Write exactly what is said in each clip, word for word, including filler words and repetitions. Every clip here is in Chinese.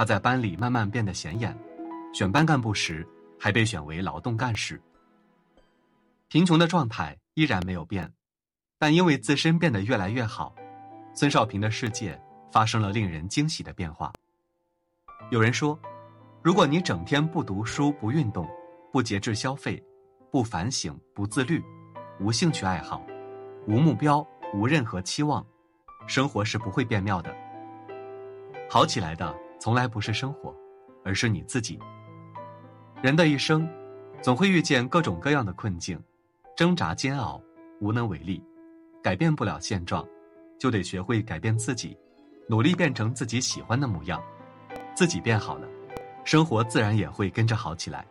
他在班里慢慢变得显眼，选班干部时还被选为劳动干事。贫穷的状态依然没有变，但因为自身变得越来越好，孙少平的世界发生了令人惊喜的变化。有人说，如果你整天不读书、不运动、不节制消费、不反省、不自律，无兴趣爱好，无目标，无任何期望，生活是不会变妙的。好起来的从来不是生活，而是你自己。人的一生总会遇见各种各样的困境，挣扎煎熬，无能为力，改变不了现状，就得学会改变自己，努力变成自己喜欢的模样。自己变好了，生活自然也会跟着好起来。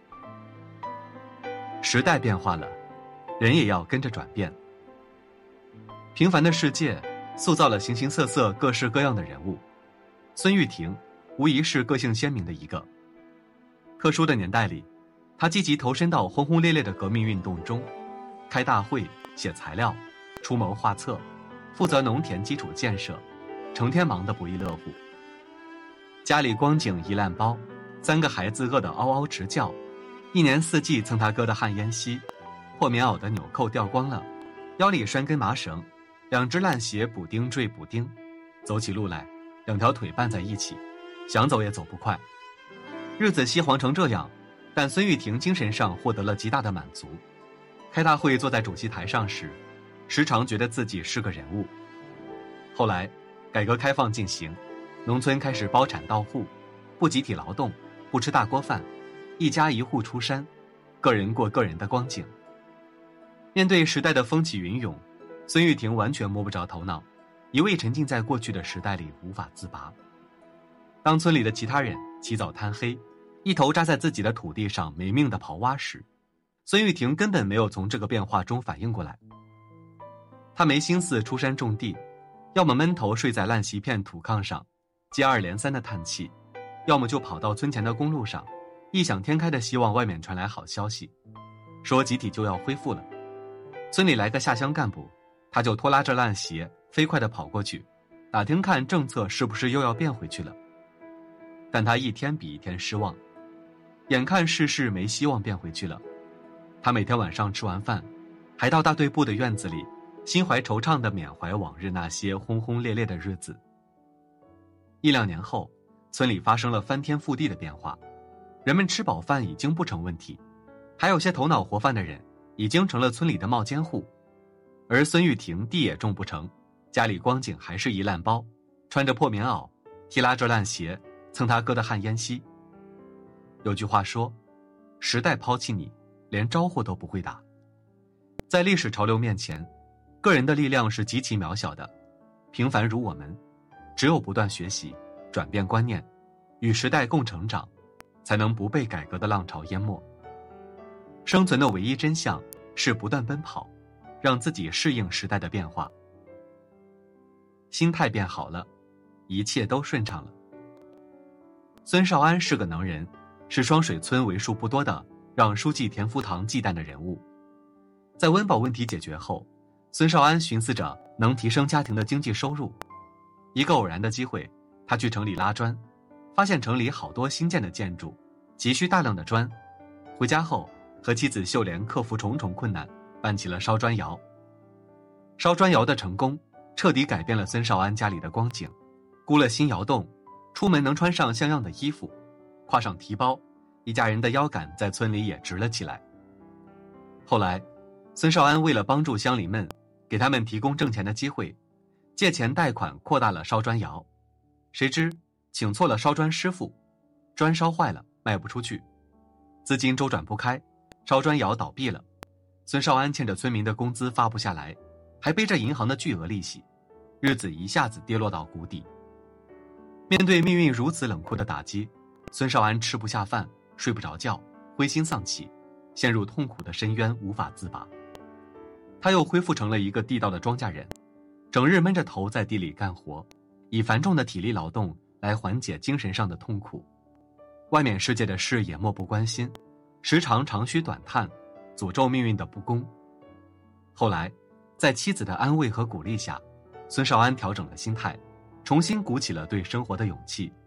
时代变化了，人也要跟着转变。平凡的世界塑造了形形色色、各式各样的人物，孙玉婷无疑是个性鲜明的一个。特殊的年代里，他积极投身到轰轰烈烈的革命运动中，开大会、写材料、出谋划策，负责农田基础建设，成天忙得不亦乐乎。家里光景一烂包，三个孩子饿得嗷嗷直叫，一年四季蹭他哥的旱烟稀，破棉袄的纽扣掉光了，腰里拴根麻绳，两只烂鞋补丁缀补丁，走起路来两条腿绊在一起，想走也走不快。日子稀黄成这样，但孙玉婷精神上获得了极大的满足。开大会坐在主席台上时，时常觉得自己是个人物。后来改革开放进行，农村开始包产到户，不集体劳动，不吃大锅饭，一家一户出山，个人过个人的光景。面对时代的风起云涌，孙玉婷完全摸不着头脑，一味沉浸在过去的时代里无法自拔。当村里的其他人起早贪黑，一头扎在自己的土地上没命的刨挖时，孙玉婷根本没有从这个变化中反应过来。她没心思出山种地，要么闷头睡在烂席片土炕上接二连三的叹气，要么就跑到村前的公路上，异想天开的希望外面传来好消息，说集体就要恢复了。村里来个下乡干部，他就拖拉着烂鞋飞快地跑过去，打听看政策是不是又要变回去了。但他一天比一天失望，眼看世事没希望变回去了。他每天晚上吃完饭，还到大队部的院子里，心怀惆怅地缅怀往日那些轰轰烈烈的日子。一两年后，村里发生了翻天覆地的变化，人们吃饱饭已经不成问题，还有些头脑活泛的人已经成了村里的冒尖户。而孙玉婷地也种不成，家里光景还是一烂包，穿着破棉袄，提拉着烂鞋，蹭他哥的旱烟稀。有句话说，时代抛弃你，连招呼都不会打。在历史潮流面前，个人的力量是极其渺小的。平凡如我们，只有不断学习，转变观念，与时代共成长，才能不被改革的浪潮淹没。生存的唯一真相是不断奔跑，让自己适应时代的变化。心态变好了，一切都顺畅了。孙少安是个能人，是双水村为数不多的让书记田福堂忌惮的人物。在温饱问题解决后，孙少安寻思着能提升家庭的经济收入。一个偶然的机会，他去城里拉砖，发现城里好多新建的建筑急需大量的砖。回家后，和妻子秀莲克服重重困难，办起了烧砖窑。烧砖窑的成功彻底改变了孙少安家里的光景，箍了新窑洞，出门能穿上像样的衣服，挎上提包，一家人的腰杆在村里也直了起来。后来孙少安为了帮助乡邻们，给他们提供挣钱的机会，借钱贷款扩大了烧砖窑。谁知请错了烧砖师傅，砖烧坏了卖不出去，资金周转不开，烧砖窑倒闭了。孙少安欠着村民的工资发不下来，还背着银行的巨额利息，日子一下子跌落到谷底。面对命运如此冷酷的打击，孙少安吃不下饭，睡不着觉，灰心丧气，陷入痛苦的深渊，无法自拔。他又恢复成了一个地道的庄稼人，整日闷着头在地里干活，以繁重的体力劳动来缓解精神上的痛苦。外面世界的事也漠不关心，时常长吁短叹，诅咒命运的不公。后来在妻子的安慰和鼓励下，孙少安调整了心态，重新鼓起了对生活的勇气，